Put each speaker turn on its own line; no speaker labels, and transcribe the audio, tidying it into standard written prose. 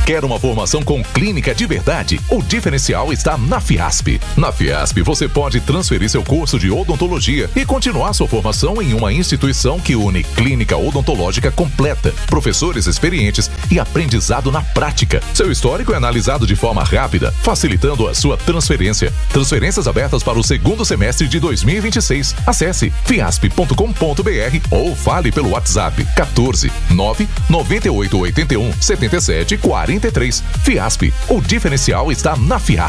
Quer uma formação com clínica de verdade? O diferencial está na Fiasp. Na Fiasp, você pode transferir seu curso de odontologia e continuar sua formação em uma instituição que une clínica odontológica completa, professores experientes e aprendizado na prática. Seu histórico é analisado de forma rápida, facilitando a sua transferência. Transferências abertas para o segundo semestre de 2026. Acesse fiasp.com.br ou fale pelo WhatsApp 14 9 98 81 77 43. Fiasp, o diferencial está na Fiasp.